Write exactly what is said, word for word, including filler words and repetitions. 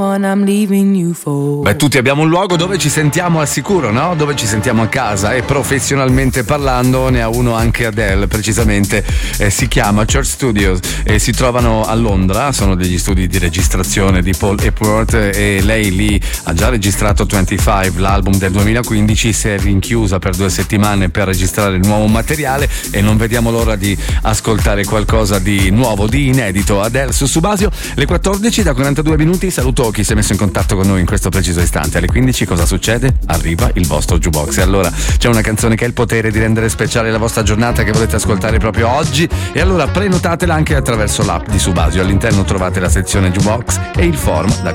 I'm leaving you for. Beh, tutti abbiamo un luogo dove ci sentiamo al sicuro, no? Dove ci sentiamo a casa, e professionalmente parlando ne ha uno anche Adele, precisamente eh, si chiama Church Studios e si trovano a Londra, sono degli studi di registrazione di Paul Epworth, e lei lì ha già registrato venticinque, l'album del duemilaquindici, si è rinchiusa per due settimane per registrare il nuovo materiale e non vediamo l'ora di ascoltare qualcosa di nuovo, di inedito. Adele su Subasio, le quattordici da quarantadue minuti. Saluto chi si è messo in contatto con noi in questo preciso istante. Alle quindici cosa succede? Arriva il vostro jukebox, e allora c'è una canzone che ha il potere di rendere speciale la vostra giornata, che volete ascoltare proprio oggi, e allora prenotatela anche attraverso l'app di Subasio. All'interno trovate la sezione jukebox e il form da